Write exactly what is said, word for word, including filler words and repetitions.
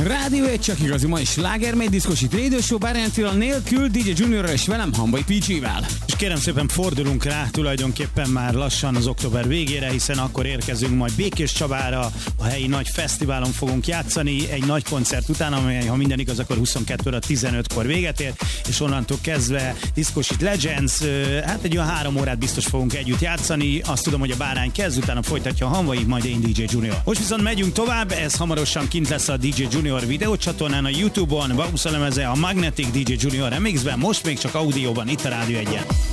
Rádió egy csak igazi mai slágermény diszkosít Radio Show Bárány Attila nélkül, dé dzsé Juniorral és velem Hambai pé gé-vel. És kérem szépen fordulunk rá tulajdonképpen már lassan az október végére, hiszen akkor érkezünk majd Békés Csabára, a helyi nagy fesztiválon fogunk játszani, egy nagy koncert után, amely, ha minden igaz, akkor huszonkettő óra tizenötkor véget ér, és onnantól kezdve Diszkosít Legends, hát egy olyan három órát biztos fogunk együtt játszani. Azt tudom, hogy a Bárány kezd, utána folytatja a Hambai, majd én dé dzsé Junior. Most viszont megyünk tovább, ez hamarosan kint lesz a dé dzsé Junior videócsatornán, a YouTube-on, Bauszlemeze, a Magnetic dé dzsé Junior Remixben, most még csak audióban, itt a Rádió egyen.